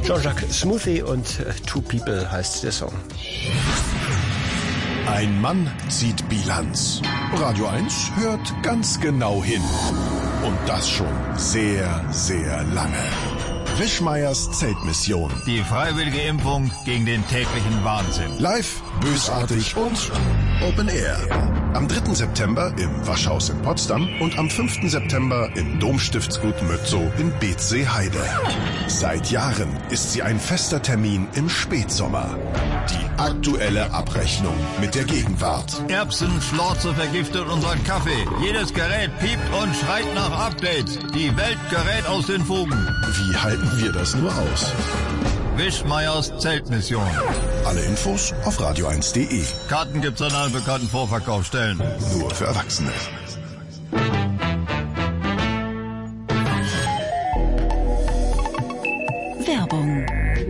Jean-Jacques Smoothie und Two People heißt der Song. Ein Mann zieht Bilanz. Radio 1 hört ganz genau hin. Und das schon sehr, sehr lange. Wischmeiers Zeltmission. Die freiwillige Impfung gegen den täglichen Wahnsinn. Live, bösartig und Open Air. Am 3. September im Waschhaus in Potsdam und am 5. September im Domstiftsgut Mötzow in Beetzsee-Heide. Seit Jahren ist sie ein fester Termin im Spätsommer. Die aktuelle Abrechnung mit der Gegenwart. Erbsenschlorze vergiftet unseren Kaffee. Jedes Gerät piept und schreit nach Updates. Die Welt gerät aus den Fugen. Wie halten wir das nur aus? Wischmeiers Zeltmission. Alle Infos auf radio1.de. Karten gibt's an allen bekannten Vorverkaufsstellen. Nur für Erwachsene. Werbung.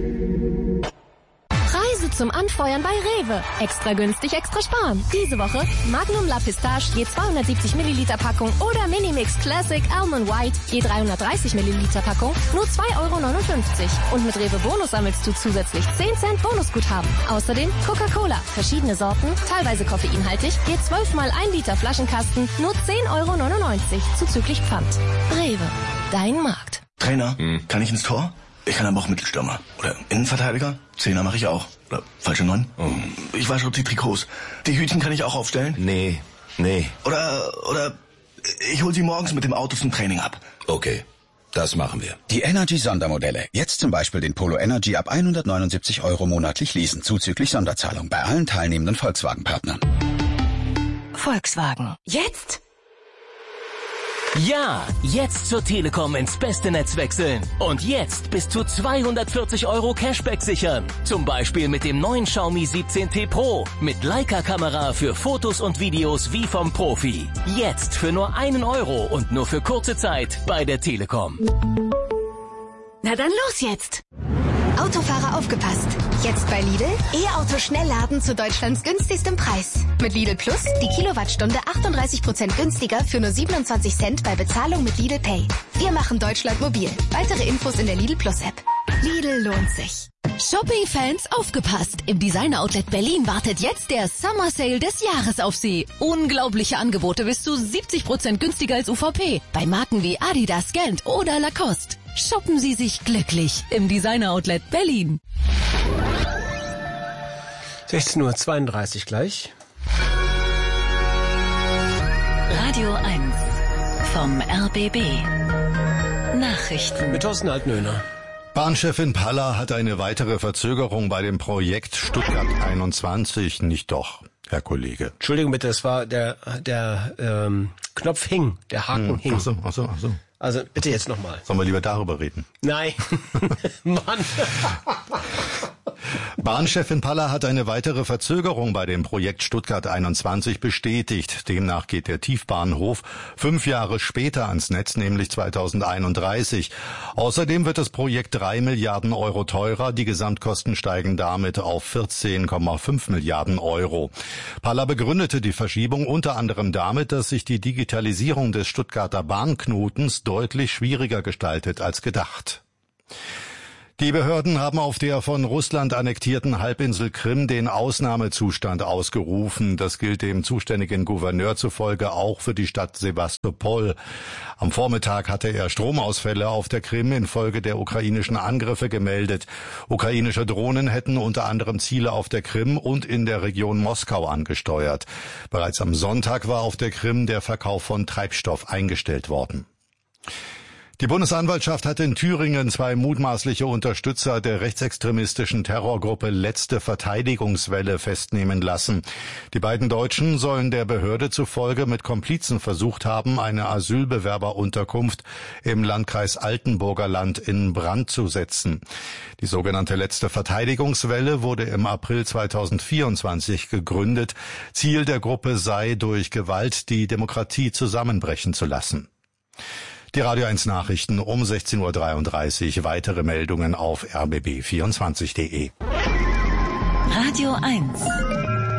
Zum Anfeuern bei Rewe. Extra günstig, extra sparen. Diese Woche Magnum La Pistache je 270 Milliliter Packung oder Minimix Classic Almond White je 330 Milliliter Packung nur 2,59 €. Und mit Rewe Bonus sammelst du zusätzlich 10 Cent Bonusguthaben. Außerdem Coca-Cola, verschiedene Sorten, teilweise koffeinhaltig, je 12 mal 1 Liter Flaschenkasten nur 10,99 € zuzüglich Pfand. Rewe, dein Markt. Trainer, kann ich ins Tor? Ich kann aber auch Mittelstürmer. Oder Innenverteidiger? Zehner mache ich auch. Oder falsche 9? Ich wasche die Trikots. Die Hütchen kann ich auch aufstellen? Nee. Oder ich hol sie morgens mit dem Auto zum Training ab. Okay, das machen wir. Die Energy-Sondermodelle. Jetzt zum Beispiel den Polo Energy ab 179 € monatlich leasen, zuzüglich Sonderzahlung bei allen teilnehmenden Volkswagen-Partnern. Volkswagen. Jetzt? Ja, jetzt zur Telekom ins beste Netz wechseln. Und jetzt bis zu 240 € Cashback sichern. Zum Beispiel mit dem neuen Xiaomi 17T Pro. Mit Leica-Kamera für Fotos und Videos wie vom Profi. Jetzt für nur 1 € und nur für kurze Zeit bei der Telekom. Na dann los jetzt! Autofahrer aufgepasst. Jetzt bei Lidl E-Auto Schnellladen zu Deutschlands günstigstem Preis. Mit Lidl Plus die Kilowattstunde 38% günstiger für nur 27 Cent bei Bezahlung mit Lidl Pay. Wir machen Deutschland mobil. Weitere Infos in der Lidl Plus App. Lidl lohnt sich. Shopping-Fans aufgepasst! Im Designer-Outlet Berlin wartet jetzt der Summer Sale des Jahres auf Sie. Unglaubliche Angebote bis zu 70% günstiger als UVP. Bei Marken wie Adidas, Gant oder Lacoste. Shoppen Sie sich glücklich im Designer-Outlet Berlin. 16:32 Uhr gleich. Radio 1 vom RBB. Nachrichten. Mit Thorsten Altnöhner. Bahnchefin Palla hat eine weitere Verzögerung bei dem Projekt Stuttgart 21. Nicht doch, Herr Kollege. Entschuldigung bitte, es war der Knopf hing, der Haken hing. Ach so. Also bitte jetzt nochmal. Sollen wir lieber darüber reden? Nein. Mann. Bahnchefin Palla hat eine weitere Verzögerung bei dem Projekt Stuttgart 21 bestätigt. Demnach geht der Tiefbahnhof 5 Jahre später ans Netz, nämlich 2031. Außerdem wird das Projekt 3 Milliarden € teurer. Die Gesamtkosten steigen damit auf 14,5 Milliarden €. Palla begründete die Verschiebung unter anderem damit, dass sich die Digitalisierung des Stuttgarter Bahnknotens deutlich schwieriger gestaltet als gedacht. Die Behörden haben auf der von Russland annektierten Halbinsel Krim den Ausnahmezustand ausgerufen. Das gilt dem zuständigen Gouverneur zufolge auch für die Stadt Sewastopol. Am Vormittag hatte er Stromausfälle auf der Krim infolge der ukrainischen Angriffe gemeldet. Ukrainische Drohnen hätten unter anderem Ziele auf der Krim und in der Region Moskau angesteuert. Bereits am Sonntag war auf der Krim der Verkauf von Treibstoff eingestellt worden. Die Bundesanwaltschaft hat in Thüringen 2 mutmaßliche Unterstützer der rechtsextremistischen Terrorgruppe Letzte Verteidigungswelle festnehmen lassen. Die beiden Deutschen sollen der Behörde zufolge mit Komplizen versucht haben, eine Asylbewerberunterkunft im Landkreis Altenburger Land in Brand zu setzen. Die sogenannte Letzte Verteidigungswelle wurde im April 2024 gegründet. Ziel der Gruppe sei, durch Gewalt die Demokratie zusammenbrechen zu lassen. Die Radio 1 Nachrichten um 16:33 Uhr. Weitere Meldungen auf rbb24.de. Radio 1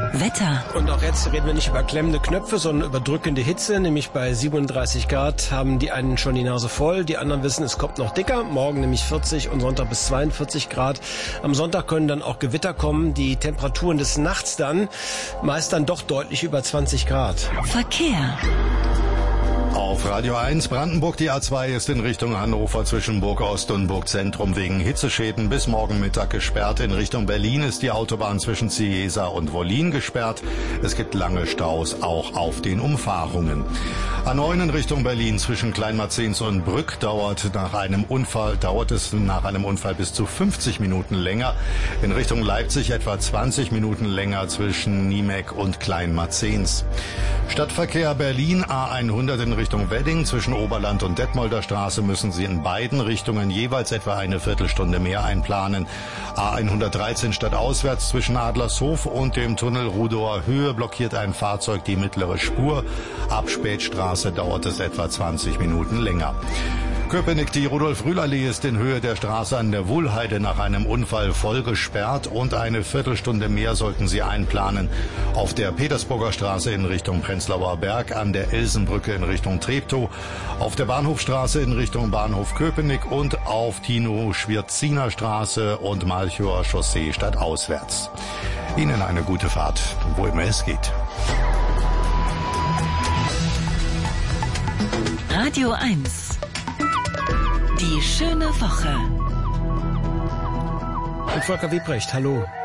Wetter. Und auch jetzt reden wir nicht über klemmende Knöpfe, sondern über drückende Hitze. Nämlich bei 37 Grad haben die einen schon die Nase voll. Die anderen wissen, es kommt noch dicker. Morgen nämlich 40 und Sonntag bis 42 Grad. Am Sonntag können dann auch Gewitter kommen. Die Temperaturen des Nachts dann meist dann doch deutlich über 20 Grad. Verkehr. Auf Radio 1 Brandenburg, die A2 ist in Richtung Hannover zwischen Burg Ost und Burg Zentrum wegen Hitzeschäden bis morgen Mittag gesperrt. In Richtung Berlin ist die Autobahn zwischen Ciesa und Wollin gesperrt. Es gibt lange Staus auch auf den Umfahrungen. A9 in Richtung Berlin zwischen Kleinmarzens und Brück dauert es nach einem Unfall bis zu 50 Minuten länger. In Richtung Leipzig etwa 20 Minuten länger zwischen Niemek und Kleinmarzens. Stadtverkehr Berlin A100 in Richtung Wedding zwischen Oberland und Detmolder Straße müssen Sie in beiden Richtungen jeweils etwa eine Viertelstunde mehr einplanen. A113 stadtauswärts zwischen Adlershof und dem Tunnel Rudower Höhe blockiert ein Fahrzeug die mittlere Spur. Ab Spätstraße dauert es etwa 20 Minuten länger. Köpenick, die Rudolf-Rühl-Allee ist in Höhe der Straße an der Wuhlheide nach einem Unfall voll gesperrt und eine Viertelstunde mehr sollten Sie einplanen. Auf der Petersburger Straße in Richtung Prenzlauer Berg, an der Elsenbrücke in Richtung Treptow, auf der Bahnhofstraße in Richtung Bahnhof Köpenick und auf Tino-Schwirziner Straße und Malchower Chaussee stadtauswärts. Ihnen eine gute Fahrt, wo immer es geht. Radio 1. Die schöne Woche. Und Volker Wiebrecht, hallo.